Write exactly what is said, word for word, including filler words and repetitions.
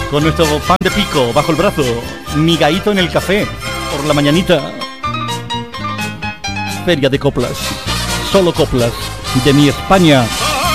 con nuestro pan de pico bajo el brazo, migaíto en el café, por la mañanita. Feria de coplas, solo coplas de mi España.